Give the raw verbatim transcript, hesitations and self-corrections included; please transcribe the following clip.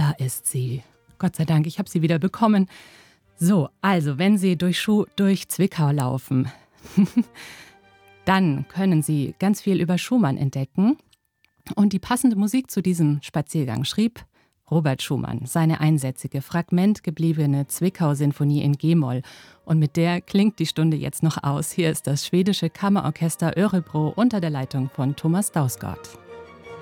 Da ist sie. Gott sei Dank, ich habe sie wieder bekommen. So, also, wenn Sie durch, Schu- durch Zwickau laufen, dann können Sie ganz viel über Schumann entdecken. Und die passende Musik zu diesem Spaziergang schrieb Robert Schumann, seine einsätzige, fragmentgebliebene Zwickau-Sinfonie in G-Moll. Und mit der klingt die Stunde jetzt noch aus. Hier ist das schwedische Kammerorchester Örebro unter der Leitung von Thomas Dausgaard.